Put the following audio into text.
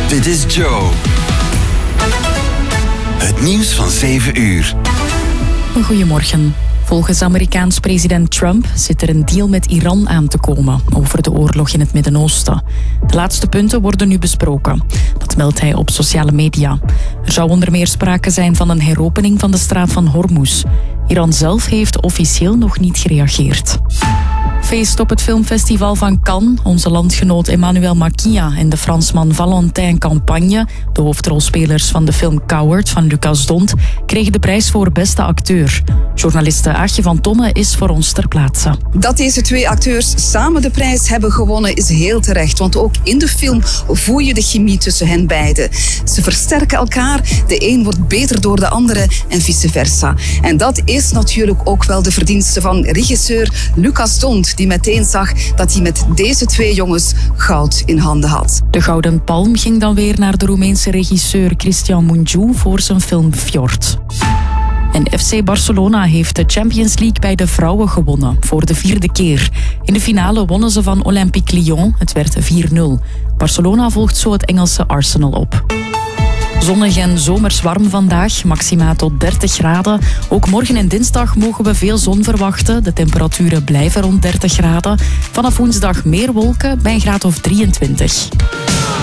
Dit is Joe. Het nieuws van 7 uur. Goedemorgen. Volgens Amerikaans president Trump zit er een deal met Iran aan te komen over de oorlog in het Midden-Oosten. De laatste punten worden nu besproken. Dat meldt hij op sociale media. Er zou onder meer sprake zijn van een heropening van de straat van Hormuz. Iran zelf heeft officieel nog niet gereageerd. Feest op het filmfestival van Cannes. Onze landgenoot Emmanuel Maquia en de Fransman Valentin Campagne, de hoofdrolspelers van de film Coward van Lucas Dont, kregen de prijs voor beste acteur. Journaliste Aagje van Tomme is voor ons ter plaatse. Dat deze twee acteurs samen de prijs hebben gewonnen is heel terecht, want ook in de film voel je de chemie tussen hen beiden. Ze versterken elkaar, de een wordt beter door de andere en vice versa. En dat is natuurlijk ook wel de verdienste van regisseur Lucas Dont, die meteen zag dat hij met deze twee jongens goud in handen had. De Gouden Palm ging dan weer naar de Roemeense regisseur Cristian Mungiu voor zijn film Fjord. En FC Barcelona heeft de Champions League bij de vrouwen gewonnen, voor de 4e keer. In de finale wonnen ze van Olympique Lyon, het werd 4-0. Barcelona volgt zo het Engelse Arsenal op. Zonnig en zomers warm vandaag, maxima tot 30 graden. Ook morgen en dinsdag mogen we veel zon verwachten. De temperaturen blijven rond 30 graden. Vanaf woensdag meer wolken bij een graad of 23.